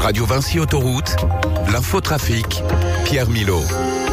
Radio Vinci Autoroute, l'infotrafic, Pierre Milot.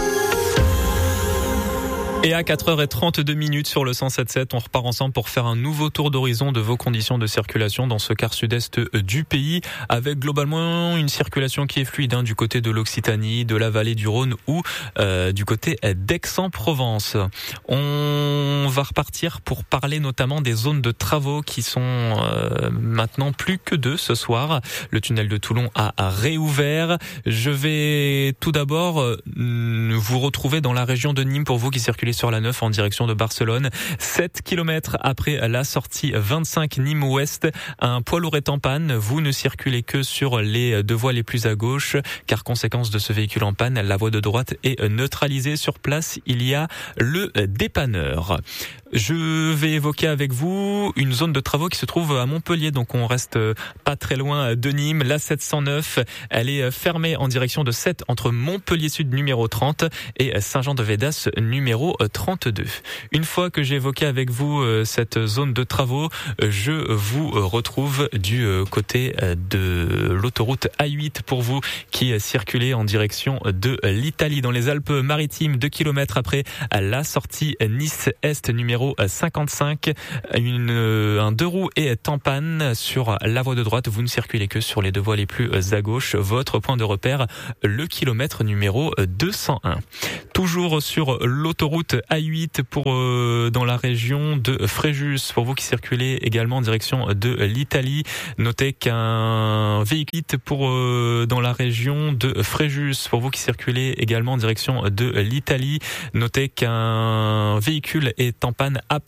Et à 4h32 sur le 107.7, on repart ensemble pour faire un nouveau tour d'horizon de vos conditions de circulation dans ce quart sud-est du pays, avec globalement une circulation qui est fluide du côté de l'Occitanie, de la vallée du Rhône ou du côté d'Aix-en-Provence. On va repartir pour parler notamment des zones de travaux qui sont maintenant plus que 2 ce soir. Le tunnel de Toulon a réouvert. Je vais tout d'abord vous retrouver dans la région de Nîmes pour vous qui circulez sur la 9 en direction de Barcelone. 7 km après la sortie 25 Nîmes-Ouest, un poids lourd est en panne. Vous ne circulez que sur les 2 voies les plus à gauche, car conséquence de ce véhicule en panne, la voie de droite est neutralisée. Sur place, il y a le dépanneur. Je vais évoquer avec vous une zone de travaux qui se trouve à Montpellier, donc on reste pas très loin de Nîmes. La 709, elle est fermée en direction de 7 entre Montpellier Sud numéro 30 et Saint-Jean-de-Védas numéro 32. Une fois que j'ai évoqué avec vous cette zone de travaux, je vous retrouve du côté de l'autoroute A8 pour vous qui circulez en direction de l'Italie dans les Alpes-Maritimes. 2 km après la sortie Nice-Est numéro 55, un 2 roues est en panne sur la voie de droite. Vous ne circulez que sur les 2 voies les plus à gauche. Votre point de repère, le kilomètre numéro 201. Toujours sur l'autoroute A8 pour dans la région de Fréjus. Pour vous qui circulez également en direction de l'Italie, notez qu'un véhicule pour dans la région de Fréjus. Pour vous qui circulez également en direction de l'Italie, notez qu'un véhicule est en panne après